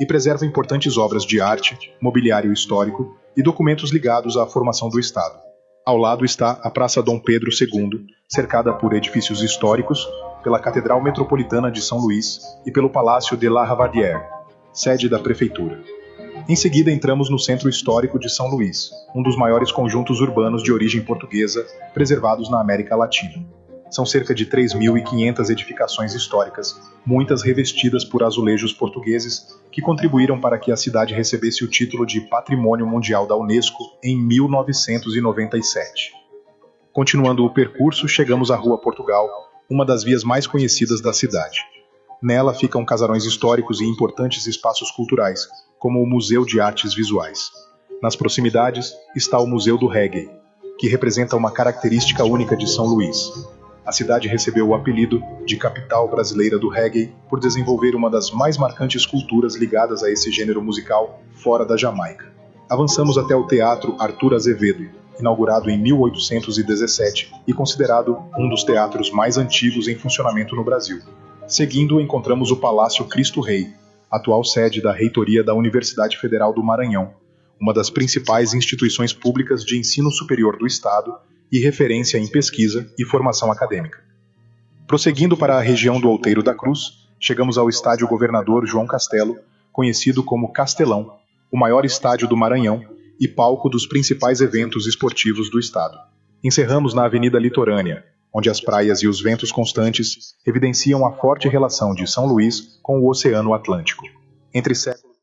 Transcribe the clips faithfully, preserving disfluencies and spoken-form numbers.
e preserva importantes obras de arte, mobiliário histórico e documentos ligados à formação do Estado. Ao lado está a Praça Dom Pedro segundo, cercada por edifícios históricos, pela Catedral Metropolitana de São Luís e pelo Palácio de la Ravadière, sede da Prefeitura. Em seguida entramos no Centro Histórico de São Luís, um dos maiores conjuntos urbanos de origem portuguesa preservados na América Latina. São cerca de três mil e quinhentas edificações históricas, muitas revestidas por azulejos portugueses, que contribuíram para que a cidade recebesse o título de Patrimônio Mundial da Unesco em mil novecentos e noventa e sete. Continuando o percurso, chegamos à Rua Portugal, uma das vias mais conhecidas da cidade. Nela ficam casarões históricos e importantes espaços culturais, como o Museu de Artes Visuais. Nas proximidades está o Museu do Reggae, que representa uma característica única de São Luís. A cidade recebeu o apelido de Capital Brasileira do Reggae por desenvolver uma das mais marcantes culturas ligadas a esse gênero musical fora da Jamaica. Avançamos até o Teatro Arthur Azevedo, inaugurado em mil oitocentos e dezessete e considerado um dos teatros mais antigos em funcionamento no Brasil. Seguindo, encontramos o Palácio Cristo Rei, atual sede da reitoria da Universidade Federal do Maranhão, uma das principais instituições públicas de ensino superior do Estado e referência em pesquisa e formação acadêmica. Prosseguindo para a região do Outeiro da Cruz, chegamos ao Estádio Governador João Castelo, conhecido como Castelão, o maior estádio do Maranhão e palco dos principais eventos esportivos do estado. Encerramos na Avenida Litorânea, onde as praias e os ventos constantes evidenciam a forte relação de São Luís com o Oceano Atlântico. Entre séculos...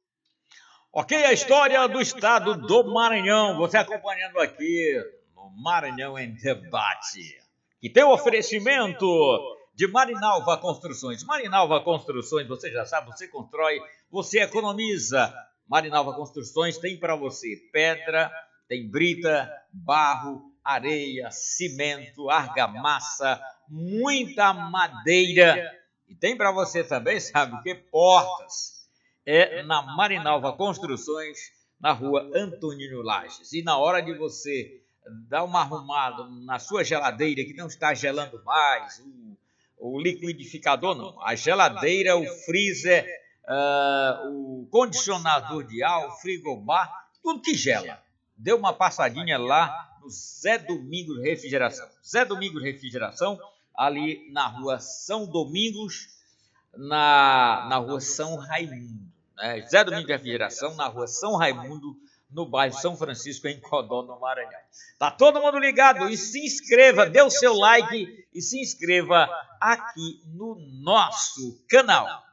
Ok, a história do estado do Maranhão, você acompanhando aqui no Maranhão em Debate, que tem o oferecimento de Marinalva Construções. Marinalva Construções, você já sabe, você constrói, você economiza. Marinalva Construções tem para você pedra, tem brita, barro, areia, cimento, argamassa, muita madeira. E tem para você também, sabe o que? Portas. É na Marinalva Construções, na rua Antonino Lages. E na hora de você dar uma arrumada na sua geladeira, que não está gelando mais, o, o liquidificador não, a geladeira, o freezer, uh, o condicionador de ar, o frigobar, tudo que gela. Dê uma passadinha lá no Zé Domingos Refrigeração. Zé Domingos Refrigeração, ali na rua São Domingos, na, na rua São Raimundo. Né? Zé Domingos Refrigeração, na rua São Raimundo, no bairro São Francisco, em Codó, no Maranhão. Tá todo mundo ligado? E se inscreva, dê o seu like e se inscreva aqui no nosso canal.